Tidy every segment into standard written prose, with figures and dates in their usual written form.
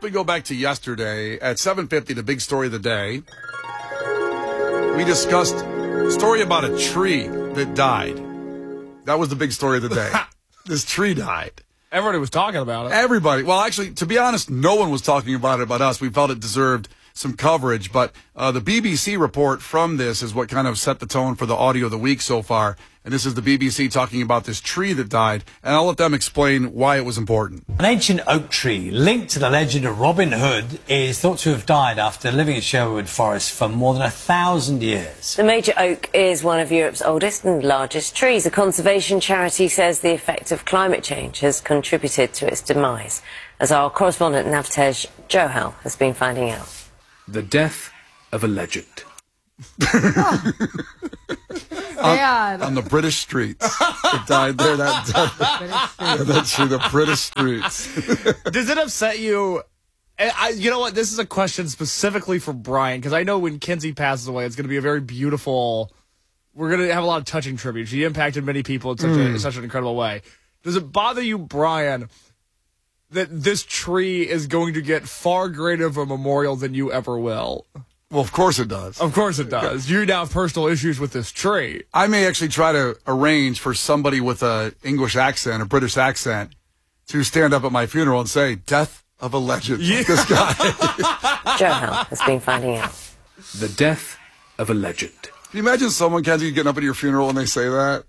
We go back to yesterday at 7:50, the big story of the day. We discussed a story about a tree that died. That was the big story of the day. This tree died. Everybody was talking about it. Everybody. Well, actually, to be honest, no one was talking about it but us. We felt it deserved some coverage. But the BBC report from this is what kind of set the tone for the audio of the week so far. And this is the BBC talking about this tree that died. And I'll let them explain why it was important. An ancient oak tree linked to the legend of Robin Hood is thought to have died after living in Sherwood Forest for more than 1,000 years. The major oak is one of Europe's oldest and largest trees. A conservation charity says the effect of climate change has contributed to its demise, as our correspondent Navtej Johal has been finding out. The death of a legend. On the British streets. It died there. That's true, the British streets. Does it upset you? You know what? This is a question specifically for Brian, because I know when Kinsey passes away, it's going to be a very beautiful... We're going to have a lot of touching tribute. She impacted many people in such an incredible way. Does it bother you, Brian, that this tree is going to get far greater of a memorial than you ever will? Well, of course it does. Of course it does. You now have personal issues with this tree. I may actually try to arrange for somebody with an English accent or British accent to stand up at my funeral and say, death of a legend. Yeah. Like this guy. Johal has been finding out. The death of a legend. Can you imagine someone, Kenzie, getting up at your funeral and they say that?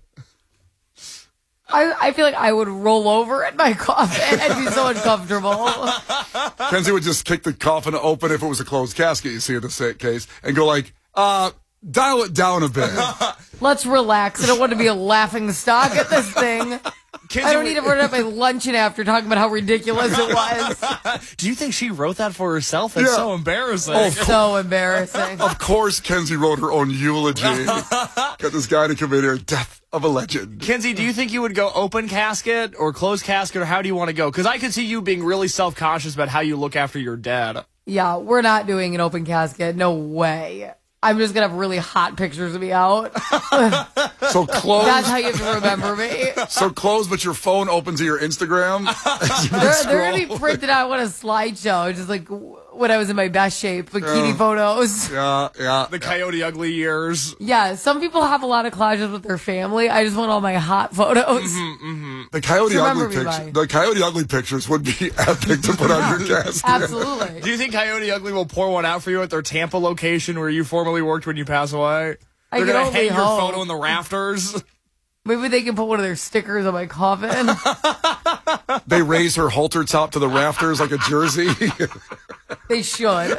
I feel like I would roll over in my coffin. I'd be so uncomfortable. Kenzie would just kick the coffin open if it was a closed casket, you see in this case, and go like, dial it down a bit. Let's relax. I don't want to be a laughing stock at this thing. I don't need to run up my luncheon after talking about how ridiculous it was. Do you think she wrote that for herself? That's so embarrassing. Oh, so embarrassing. Of course, Kenzie wrote her own eulogy. Got this guy to come in here, death of a legend. Kenzie, do you think you would go open casket or closed casket, or how do you want to go? Because I could see you being really self-conscious about how you look after your dad. Yeah, we're not doing an open casket. No way. I'm just going to have really hot pictures of me out. So close. That's how you have to remember me. So close, but your phone opens to your Instagram. They're going to be printed out on a slideshow, just like when I was in my best shape, bikini photos. Yeah. The Coyote Ugly years. Yeah, some people have a lot of collages with their family. I just want all my hot photos. The Coyote Ugly pictures would be epic to put on your casket. Absolutely. Do you think Coyote Ugly will pour one out for you at their Tampa location where you formerly worked when you pass away? They're going to hang your photo in the rafters. Maybe they can put one of their stickers on my coffin. They raise her halter top to the rafters like a jersey. They should.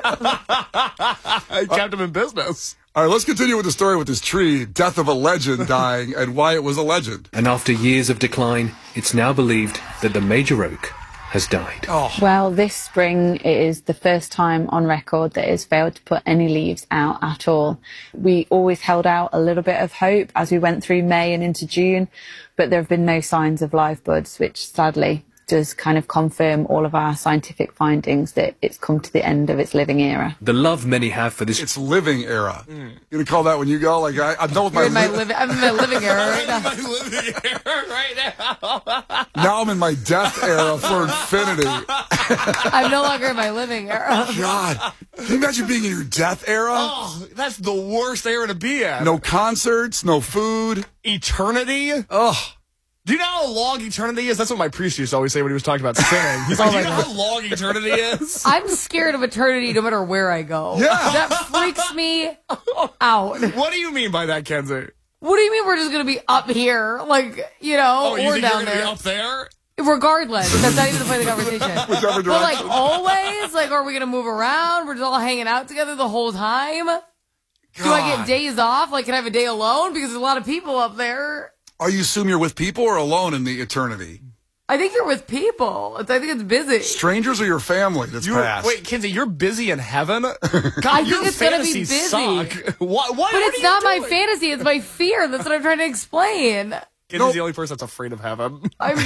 I kept them in business. All right, let's continue with the story with this tree, death of a legend dying, and why it was a legend. And after years of decline, it's now believed that the major oak has died. Well, this spring it is the first time on record that it's failed to put any leaves out at all. We always held out a little bit of hope as we went through May and into June, but there have been no signs of live buds, which sadly does kind of confirm all of our scientific findings that it's come to the end of its living era. The love many have for this... It's living era. You gonna call that when you go? Like, I'm done with I'm in my living era right now. My living era right now. Now I'm in my death era for infinity. I'm no longer in my living era. God, can you imagine being in your death era? Oh, that's the worst era to be at. No concerts, no food. Eternity? Ugh. Do you know how long eternity is? That's what my priest used to always say when he was talking about sinning. He's like, do you know how long eternity is? I'm scared of eternity no matter where I go. Yeah. That freaks me out. What do you mean by that, Kenzie? What do you mean we're just going to be up here? Like, you know, you or think down you're there? Be up there? Regardless. That's not even the point of the conversation. Whichever But direction. like always? Like, are we going to move around? We're just all hanging out together the whole time? Do I get days off? Like, can I have a day alone? Because there's a lot of people up there. Are you assume you're with people or alone in the eternity? I think you're with people. I think it's busy. Strangers or your family that's passed? Wait, Kinsey, you're busy in heaven? God, I think it's going to be busy. Suck. What but it's not my fantasy. It's my fear. That's what I'm trying to explain. Kinsey's the only person that's afraid of heaven. That's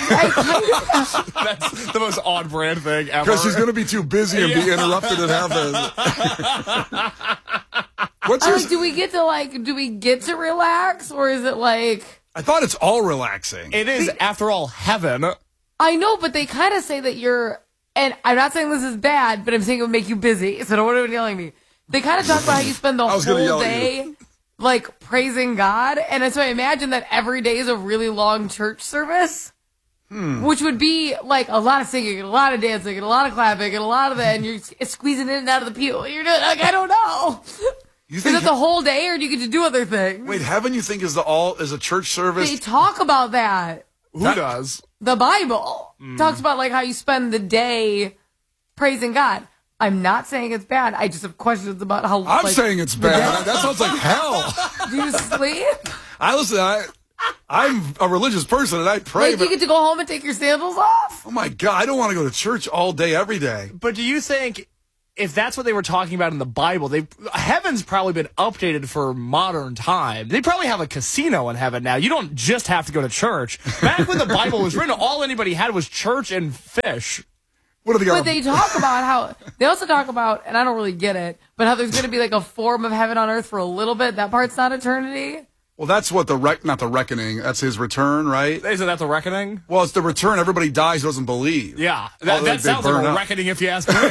the most on-brand thing ever. Because she's going to be too busy and be interrupted in heaven. Do we get to relax, or is it like... I thought it's all relaxing. It is, after all, heaven. I know, but they kind of say that you're and I'm not saying this is bad, but I'm saying it would make you busy. So don't want anyone yelling at me. They kind of talk about how you spend the whole day like praising God, and so I imagine that every day is a really long church service. Which would be like a lot of singing, and a lot of dancing, and a lot of clapping, and a lot of that, and you're squeezing in and out of the pew. You're doing, like, I don't know. Is it the whole day, or do you get to do other things? Wait, heaven you think is a church service? They talk about that. Who does? The Bible talks about like how you spend the day praising God. I'm not saying it's bad. I just have questions about how. I'm saying it's bad. That sounds like hell. Do you sleep? I'm a religious person and I pray. Like you get to go home and take your sandals off? Oh my God, I don't want to go to church all day, every day. But do you think if that's what they were talking about in the Bible, heaven's probably been updated for modern time. They probably have a casino in heaven now. You don't just have to go to church. Back when the Bible was written, all anybody had was church and fish. What are they But they talk about how, they also talk about, and I don't really get it, but how there's going to be like a form of heaven on earth for a little bit. That part's not eternity. Well, that's what not the reckoning. That's his return, right? Isn't that the reckoning? Well, it's the return. Everybody dies who doesn't believe. Yeah, that sounds like a reckoning if you ask me.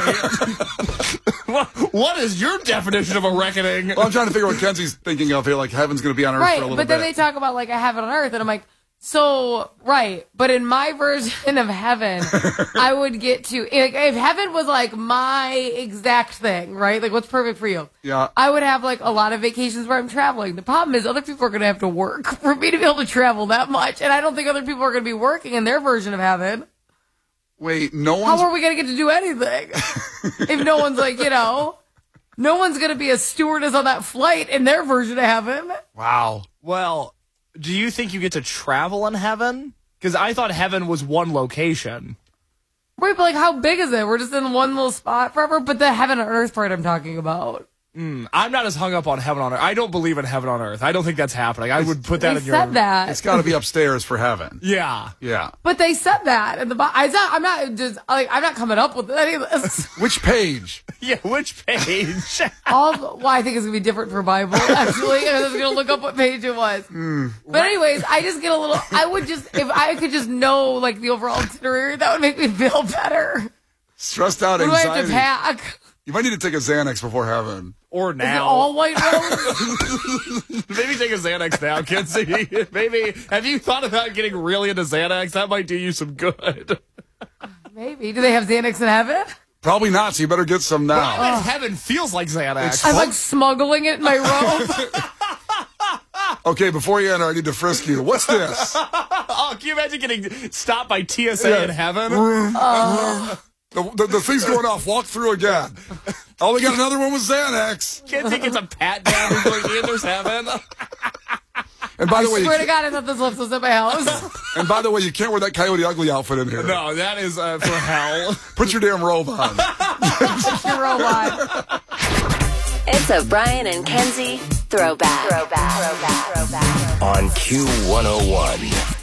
What is your definition of a reckoning? Well, I'm trying to figure out what Kenzie's thinking of here, like heaven's going to be on earth for a little bit. Right, but then they talk about like a heaven on earth, and I'm like, so, right, but in my version of heaven, I would get to, if heaven was like my exact thing, right, like what's perfect for you? Yeah. I would have like a lot of vacations where I'm traveling. The problem is other people are going to have to work for me to be able to travel that much, and I don't think other people are going to be working in their version of heaven. Wait, no one's... How are we going to get to do anything? If no one's like, no one's going to be a stewardess on that flight in their version of heaven. Wow. Well... Do you think you get to travel in heaven? Because I thought heaven was one location. Right, but like how big is it? We're just in one little spot forever? But the heaven on earth part I'm talking about. I'm not as hung up on heaven on earth. I don't believe in heaven on earth. I don't think that's happening. I would put that in your... They said that. It's got to be upstairs for heaven. Yeah. Yeah. But they said that in the Bible. I'm not coming up with any of this. Which page? Yeah, which page? I think it's going to be different for Bible, actually. I was going to look up what page it was. But anyways, I just get a little... if I could just know, like, the overall itinerary, that would make me feel better. Stressed out, what anxiety. do I have to pack? You might need to take a Xanax before heaven. Or now. Is it all white rose? Maybe take a Xanax now, Kinsey. Maybe. Have you thought about getting really into Xanax? That might do you some good. Maybe. Do they have Xanax in heaven? Probably not, so you better get some now. Well, heaven feels like Xanax. I'm like smuggling it in my robe. Okay, before you enter, I need to frisk you. What's this? Oh, can you imagine getting stopped by TSA in heaven? The thing's going off. Walk through again. Oh, we got another one with Xanax. Kinsey gets a pat down before he enters heaven. And by the way, I swear to God, I thought this lift was at my house. And by the way, you can't wear that Coyote Ugly outfit in here. No, that is for hell. Put your damn robe on. Put your robe on. It's a Brian and Kenzie throwback. On Q101.